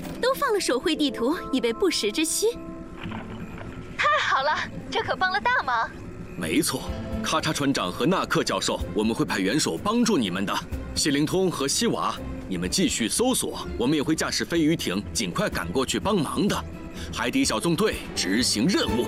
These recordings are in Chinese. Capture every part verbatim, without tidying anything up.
都放了手绘地图，以备不时之需。 太好了，这可帮了大忙。 没错，咔嚓船长和纳克教授，我们会派元首帮助你们的。谢灵通和西瓦，你们继续搜索，我们也会驾驶飞鱼艇尽快赶过去帮忙的。海底小纵队执行任务。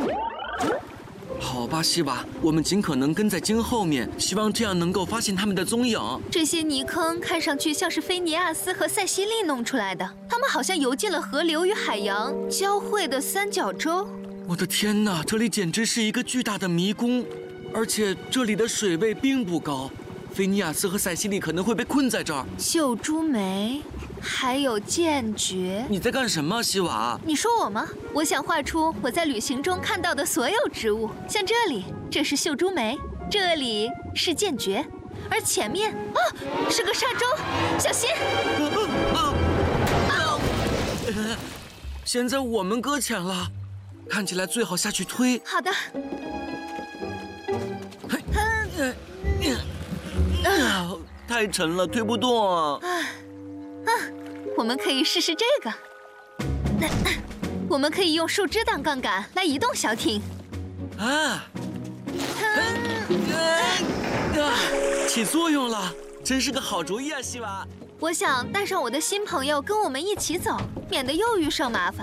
好吧，西瓦，我们尽可能跟在鲸后面，希望这样能够发现他们的踪影。 这些泥坑看上去像是菲尼亚斯和塞西莉弄出来的，他们好像游进了河流与海洋交汇的三角洲。 我的天哪，这里简直是一个巨大的迷宫，而且这里的水位并不高，菲尼亚斯和塞西莉可能会被困在这儿。 秀珠梅。还有剑蕨。 你在干什么，西瓦？ 你说我吗？我想画出我在旅行中看到的所有植物，像这里，这是秀珠梅，这里是剑蕨，而前面啊是个沙洲，小心！ 现在我们搁浅了，看起来最好下去推。 好的。 啊，太沉了，推不动。 啊。啊，我们可以试试这个。我们可以用树枝当杠杆来移动小艇。 啊！啊！起作用了，真是个好主意啊，西瓦。 我想带上我的新朋友跟我们一起走，免得又遇上麻烦。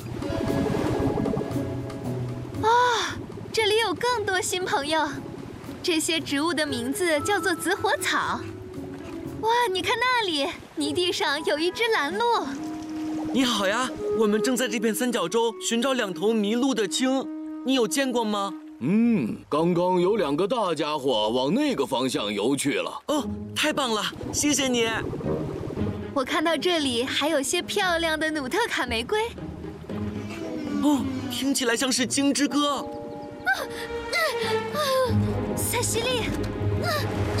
啊，这里有更多新朋友。这些植物的名字叫做紫火草。哇，你看那里，泥地上有一只蓝鹿。 你好呀，我们正在这片三角洲寻找两头迷路的鲸，你有见过吗？ 嗯，刚刚有两个大家伙往那个方向游去了。 哦，太棒了，谢谢你。 我看到这里还有些漂亮的努特卡玫瑰。 哦，听起来像是鲸之歌。 啊啊啊！塞西莉。啊啊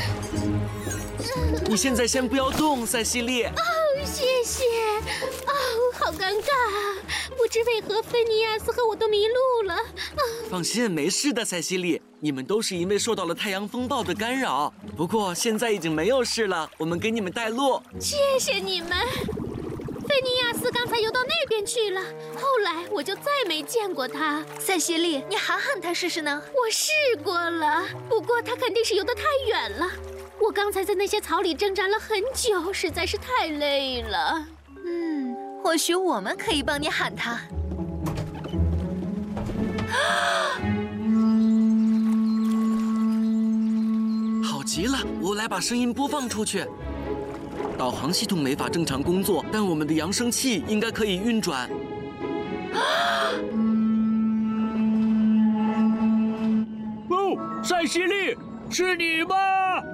你现在先不要动，塞西莉。 哦，谢谢。哦，好尴尬啊！不知为何菲尼亚斯和我都迷路了。啊， 放心，没事的，塞西莉。你们都是因为受到了太阳风暴的干扰，不过现在已经没有事了。我们给你们带路。 谢谢你们。菲尼亚斯刚才游到那边去了，后来我就再没见过他。 塞西莉，你喊喊他试试呢？ 我试过了，不过他肯定是游得太远了。我刚才在那些草里挣扎了很久，实在是太累了。 嗯，或许我们可以帮你喊他。 好极了，我来把声音播放出去。导航系统没法正常工作，但我们的扬声器应该可以运转。 哦，塞西莉，是你吗？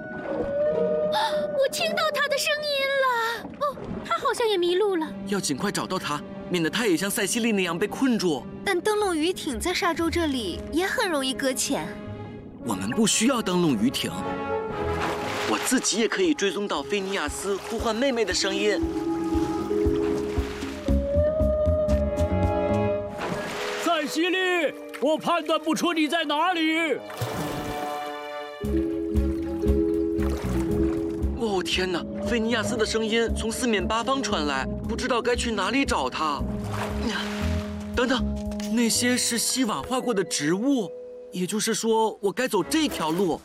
我听到他的声音了。哦，他好像也迷路了。 要尽快找到他，免得他也像塞西莉那样被困住。 但灯笼鱼艇在沙洲这里也很容易搁浅。 我们不需要灯笼鱼艇，我自己也可以追踪到菲尼亚斯呼唤妹妹的声音。 塞西莉，我判断不出你在哪里。 哦天哪！菲尼亚斯的声音从四面八方传来，不知道该去哪里找他。等等，那些是西瓦画过的植物，也就是说，我该走这条路。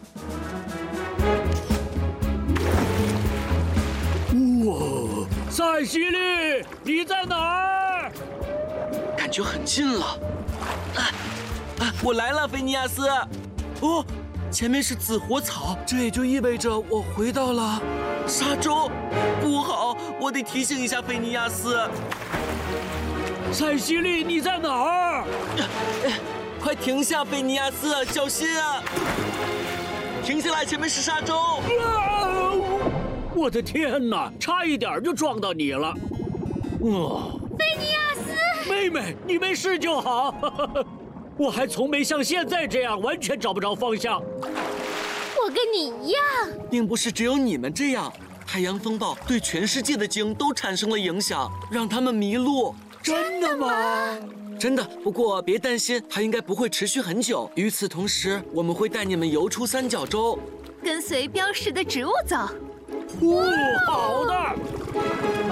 哇，塞西莉，你在哪儿？ 感觉很近了。啊啊！我来了，菲尼亚斯。哦。前面是紫火草，这也就意味着我回到了沙洲。不好，我得提醒一下菲尼亚斯。 塞西莉，你在哪儿？ 快停下，菲尼亚斯，小心啊！停下来，前面是沙洲。 啊！我的天哪，差一点就撞到你了。哦， 菲尼亚斯， 妹妹，你没事就好。我还从没像现在这样完全找不着方向。 我跟你一样， 并不是只有你们这样。太阳风暴对全世界的鲸都产生了影响，让他们迷路。 真的吗？ 真的。不过别担心，它应该不会持续很久。与此同时，我们会带你们游出三角洲， 跟随标识的植物走。 哦，好的。